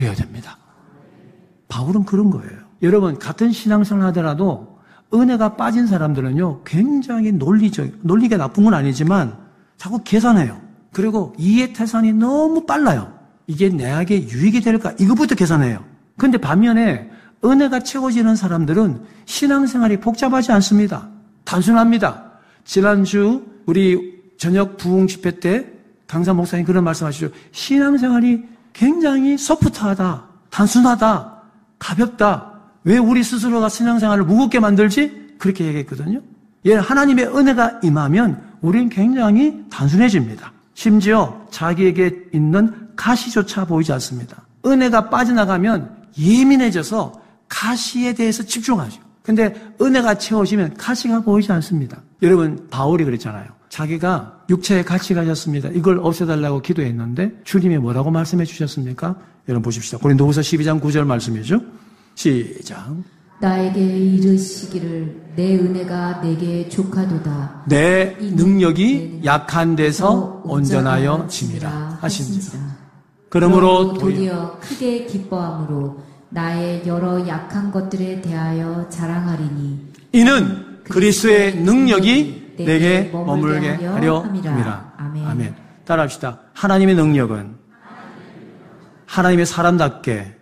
해야 됩니다. 바울은 그런 거예요. 여러분, 같은 신앙생활 하더라도 은혜가 빠진 사람들은요, 굉장히 논리가 나쁜 건 아니지만 자꾸 계산해요. 그리고 이해태산이 너무 빨라요. 이게 내게 유익이 될까? 이것부터 계산해요. 그런데 반면에 은혜가 채워지는 사람들은 신앙생활이 복잡하지 않습니다. 단순합니다. 지난주 우리 저녁 부흥 집회 때 강사 목사님 그런 말씀하시죠. 신앙생활이 굉장히 소프트하다, 단순하다, 가볍다. 왜 우리 스스로가 신앙생활을 무겁게 만들지? 그렇게 얘기했거든요. 하나님의 은혜가 임하면 우리는 굉장히 단순해집니다. 심지어 자기에게 있는 가시조차 보이지 않습니다. 은혜가 빠져나가면 예민해져서 가시에 대해서 집중하죠. 근데 은혜가 채워지면 가시가 보이지 않습니다. 여러분, 바울이 그랬잖아요. 자기가 육체의 가치가 가졌습니다. 이걸 없애달라고 기도했는데 주님이 뭐라고 말씀해 주셨습니까? 여러분 보십시오. 고린도후서 12장 9절 말씀이죠. 시작. 나에게 이르시기를 내 은혜가 내게 족하도다. 내 능력이 약한 데서 온전하여 짐이라 하신지라. 그러므로 도리어 크게 기뻐함으로 나의 여러 약한 것들에 대하여 자랑하리니 이는 그리스도의 능력이 내게 머물게 하려 함이라. 아멘. 따라합시다. 하나님의 능력은 하나님의 사람답게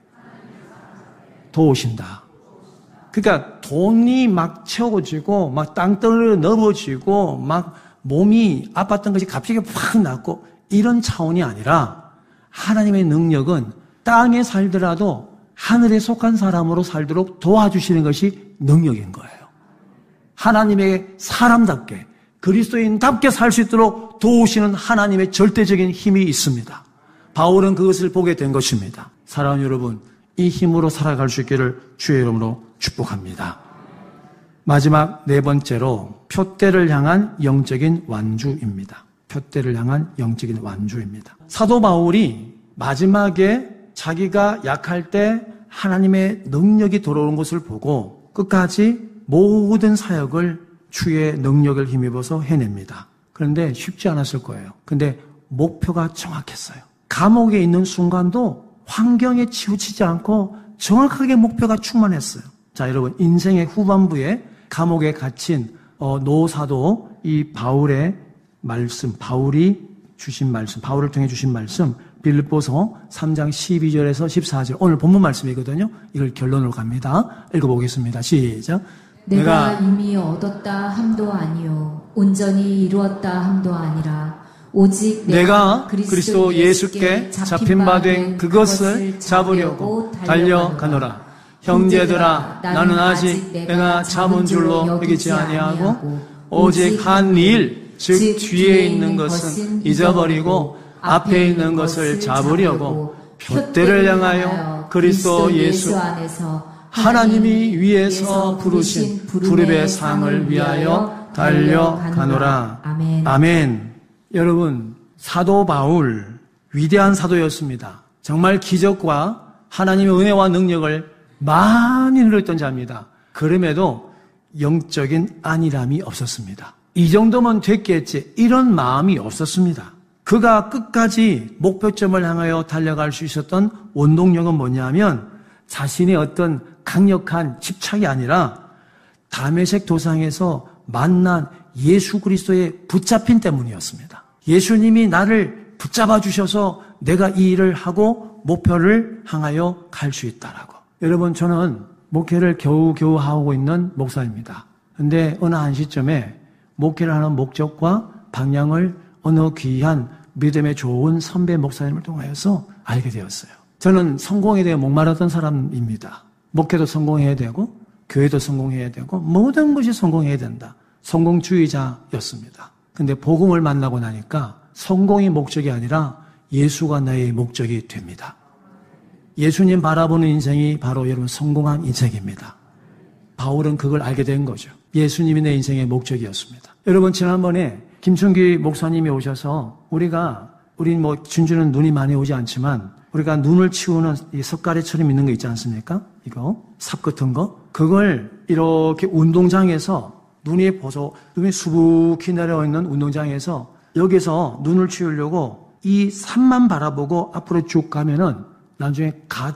도우신다. 그러니까 돈이 막 채워지고 막 땅덩어리로 넘어지고 막 몸이 아팠던 것이 갑자기 확 낫고 이런 차원이 아니라 하나님의 능력은 땅에 살더라도 하늘에 속한 사람으로 살도록 도와주시는 것이 능력인 거예요. 하나님의 사람답게 그리스도인답게 살 수 있도록 도우시는 하나님의 절대적인 힘이 있습니다. 바울은 그것을 보게 된 것입니다. 사랑하는 여러분, 이 힘으로 살아갈 수 있기를 주의 이름으로 축복합니다. 마지막 네 번째로 표대를 향한 영적인 완주입니다. 표대를 향한 영적인 완주입니다. 사도 바울이 마지막에 자기가 약할 때 하나님의 능력이 돌아오는 것을 보고 끝까지 모든 사역을 주의 능력을 힘입어서 해냅니다. 그런데 쉽지 않았을 거예요. 근데 목표가 정확했어요. 감옥에 있는 순간도 환경에 치우치지 않고 정확하게 목표가 충만했어요. 자, 여러분, 인생의 후반부에 감옥에 갇힌 노사도 이 바울의 말씀, 바울이 주신 말씀, 바울을 통해 주신 말씀, 빌립보서 3장 12절에서 14절, 오늘 본문 말씀이거든요. 이걸 결론으로 갑니다. 읽어보겠습니다. 시작. 내가 이미 얻었다 함도 아니요 온전히 이루었다 함도 아니라 오직 내가 그리스도 예수께 잡힌 바 된 그것을 잡으려고 달려가노라. 형제들아, 나는 아직 내가 잡은 줄로 여기지 아니하고 오직 한 일, 즉 뒤에 있는 것은 잊어버리고 앞에 있는 것을 잡으려고 표대를 향하여 그리스도 예수 안에서 하나님이 위에서 부르신 부름의 상을 위하여 달려가노라. 아멘. 여러분, 사도 바울 위대한 사도였습니다. 정말 기적과 하나님의 은혜와 능력을 많이 누렸던 자입니다. 그럼에도 영적인 안일함이 없었습니다. 이 정도면 됐겠지, 이런 마음이 없었습니다. 그가 끝까지 목표점을 향하여 달려갈 수 있었던 원동력은 뭐냐면 자신의 어떤 강력한 집착이 아니라 다메섹 도상에서 만난 예수 그리스도의 붙잡힘 때문이었습니다. 예수님이 나를 붙잡아 주셔서 내가 이 일을 하고 목표를 향하여 갈 수 있다라고. 여러분, 저는 목회를 겨우겨우 하고 있는 목사입니다. 그런데 어느 한 시점에 목회를 하는 목적과 방향을 어느 귀한 믿음의 좋은 선배 목사님을 통하여서 알게 되었어요. 저는 성공에 대해 목마르던 사람입니다. 목회도 성공해야 되고 교회도 성공해야 되고 모든 것이 성공해야 된다. 성공주의자였습니다. 근데 복음을 만나고 나니까 성공이 목적이 아니라 예수가 나의 목적이 됩니다. 예수님 바라보는 인생이 바로 여러분 성공한 인생입니다. 바울은 그걸 알게 된 거죠. 예수님이 내 인생의 목적이었습니다. 여러분, 지난번에 김춘기 목사님이 오셔서 우리 진주는 눈이 많이 오지 않지만 우리가 눈을 치우는 이 석가래처럼 있는 거 있지 않습니까? 이거 삽 같은 거, 그걸 이렇게 운동장에서 눈이 수북히 내려와 있는 운동장에서 여기서 눈을 치우려고 이 삽만 바라보고 앞으로 쭉 가면은 나중에